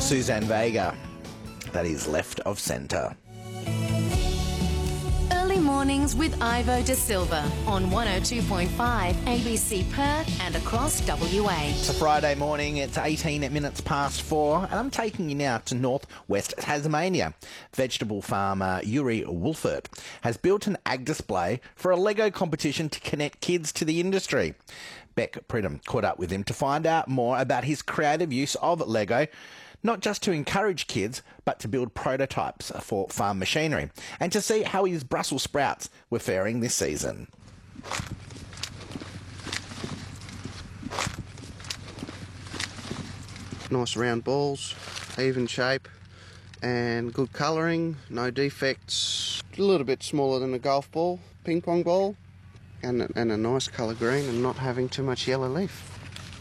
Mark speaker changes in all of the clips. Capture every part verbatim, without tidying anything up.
Speaker 1: Suzanne Vega. That is Left of Centre.
Speaker 2: Early mornings with Ivo De Silva on one oh two point five A B C Perth and across W A.
Speaker 1: It's a Friday morning, it's eighteen minutes past four, and I'm taking you now to northwest Tasmania. Vegetable farmer Yuri Wolfert has built an ag display for a Lego competition to connect kids to the industry. Beck Pridham caught up with him to find out more about his creative use of Lego, not just to encourage kids, but to build prototypes for farm machinery, and to see how his Brussels sprouts were faring this season.
Speaker 3: Nice round balls, even shape, and good colouring, no defects. A little bit smaller than a golf ball, ping pong ball, and, and a nice colour green and not having too much yellow leaf.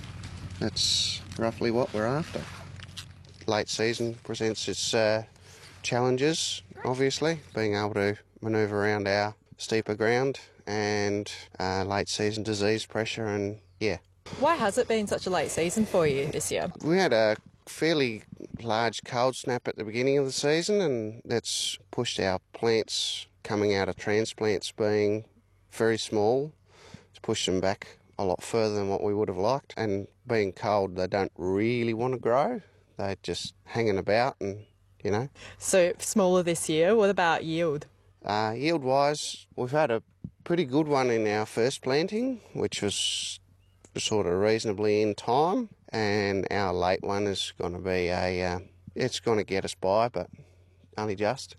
Speaker 3: That's roughly what we're after. Late season presents its uh, challenges, obviously, being able to manoeuvre around our steeper ground and uh, late season disease pressure, and yeah.
Speaker 4: Why has it been such a late season for you this year?
Speaker 3: We had a fairly large cold snap at the beginning of the season, and that's pushed our plants coming out of transplants being very small. It's pushed them back a lot further than what we would have liked, and being cold, they don't really want to grow. They're just hanging about and, you know.
Speaker 4: So smaller this year. What about yield?
Speaker 3: Uh, yield-wise, we've had a pretty good one in our first planting, which was sort of reasonably in time, and our late one is going to be a, uh, it's going to get us by, but only just.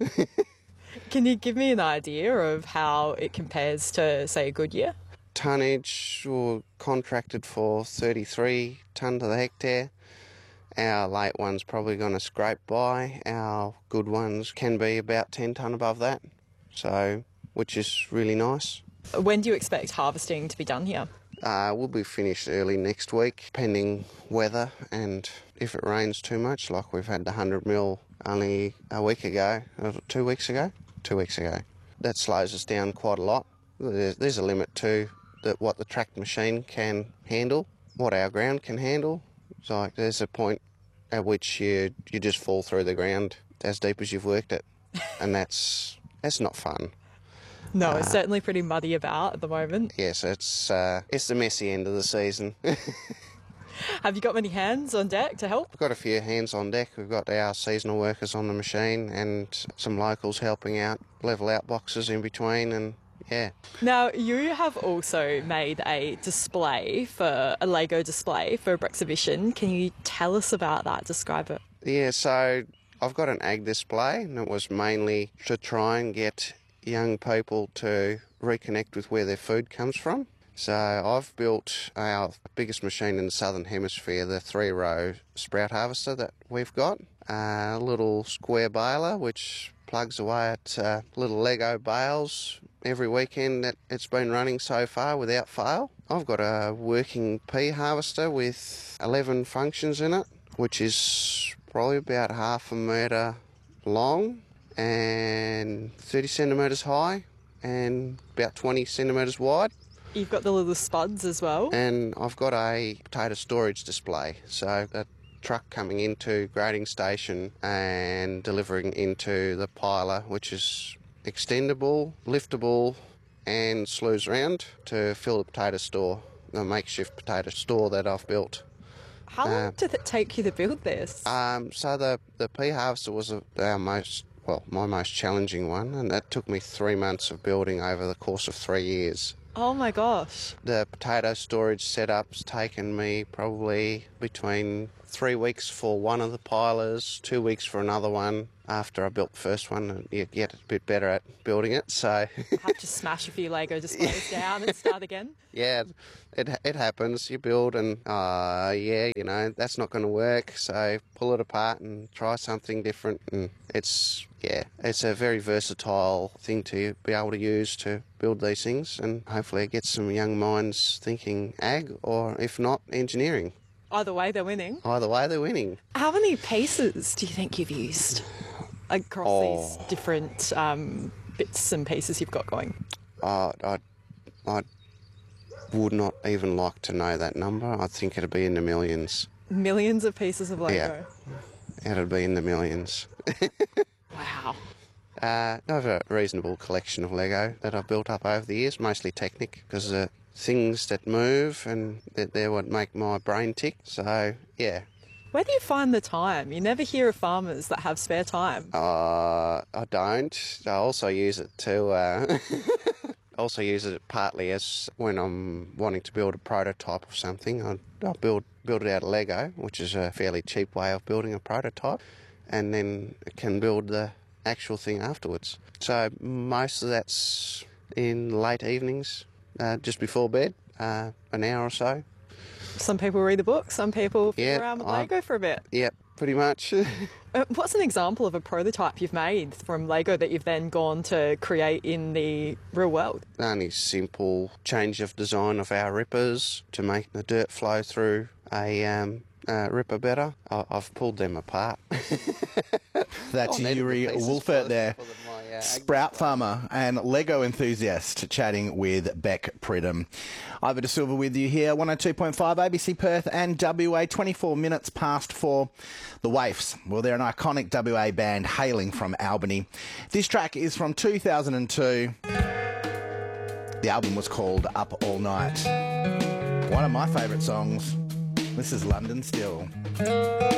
Speaker 4: Can you give me an idea of how it compares to, say, a good year?
Speaker 3: Tonnage, we're contracted for thirty-three tonne to the hectare. Our late one's probably going to scrape by. Our good ones can be about ten tonne above that, so which is really nice.
Speaker 4: When do you expect harvesting to be done here?
Speaker 3: Uh, we'll be finished early next week, pending weather, and if it rains too much, like we've had the one hundred mil only a week ago, or two weeks ago, two weeks ago. That slows us down quite a lot. There's, there's a limit to the, what the tracked machine can handle, what our ground can handle. It's like there's a point at which you you just fall through the ground as deep as you've worked it, and that's that's not fun.
Speaker 4: No,
Speaker 3: uh,
Speaker 4: it's certainly pretty muddy about at the moment.
Speaker 3: Yes, it's uh, it's the messy end of the season.
Speaker 4: Have you got many hands on deck to help?
Speaker 3: We've got a few hands on deck. We've got our seasonal workers on the machine and some locals helping out, level out boxes in between, and yeah.
Speaker 4: Now, you have also made a display for a Lego display for a exhibition. Can you tell us about that? Describe it.
Speaker 3: Yeah, so I've got an ag display, and it was mainly to try and get young people to reconnect with where their food comes from. So I've built our biggest machine in the Southern Hemisphere, the three-row sprout harvester that we've got. A little square baler, which plugs away at uh, little Lego bales every weekend that it's been running so far without fail. I've got a working pea harvester with eleven functions in it, which is probably about half a metre long and thirty centimetres high and about twenty centimetres wide.
Speaker 4: You've got the little spuds as well.
Speaker 3: And I've got a potato storage display, so a truck coming into grading station and delivering into the piler, which is extendable, liftable, and slews around to fill the potato store, the makeshift potato store that I've built.
Speaker 4: How long
Speaker 3: Uh,
Speaker 4: did it take you to build this?
Speaker 3: Um, so the, the pea harvester was a, our most, well, my most challenging one, and that took me three months of building over the course of three years.
Speaker 4: Oh my gosh.
Speaker 3: The potato storage setup's taken me probably between three weeks for one of the pilers, two weeks for another one. After I built the first one, you get a bit better at building it, so...
Speaker 4: Have to smash a few Lego displays down and start again?
Speaker 3: Yeah, it it happens. You build and, uh, yeah, you know, that's not going to work, so pull it apart and try something different. And it's, yeah, it's a very versatile thing to be able to use to build these things, and hopefully it gets some young minds thinking ag, or if not, engineering.
Speaker 4: Either way, they're winning.
Speaker 3: Either way, they're winning.
Speaker 4: How many pieces do you think you've used across
Speaker 3: Oh.
Speaker 4: these different um, bits and pieces you've got going?
Speaker 3: Uh, I, I would not even like to know that number. I think it'd be in the millions.
Speaker 4: Millions of pieces of Lego.
Speaker 3: Yeah. it'd be in the millions.
Speaker 4: Wow.
Speaker 3: Uh, I have a reasonable collection of Lego that I've built up over the years, mostly Technic, because the things that move and that they're what make my brain tick. So, yeah.
Speaker 4: Where do you find the time? You never hear of farmers that have spare time.
Speaker 3: Uh, I don't. I also use it to... Uh, also use it partly as when I'm wanting to build a prototype of something. I, I build build it out of Lego, which is a fairly cheap way of building a prototype, and then can build the actual thing afterwards. So most of that's in late evenings, uh, just before bed, uh, an hour or so.
Speaker 4: Some people read the book, some people fiddle
Speaker 3: Yeah,
Speaker 4: around with
Speaker 3: I-
Speaker 4: Lego for a bit.
Speaker 3: Yep, pretty much.
Speaker 4: Uh, What's an example of a prototype you've made from Lego that you've then gone to create in the real world?
Speaker 3: Only simple change of design of our rippers to make the dirt flow through a um, uh, ripper better. I- I've pulled them apart.
Speaker 1: That's
Speaker 3: I needed the
Speaker 1: Yuri
Speaker 3: pieces
Speaker 1: Wolfert
Speaker 3: for-
Speaker 1: there.
Speaker 3: for the- my, uh,
Speaker 1: Sprout farmer and Lego enthusiast chatting with Beck Pridham. Ivor De Silva with you here, one oh two point five A B C Perth and W A, twenty-four minutes past four. The Waifs, well, they're an iconic W A band hailing from Albany. This track is from two thousand two. The album was called Up All Night. One of my favourite songs. This is London Still.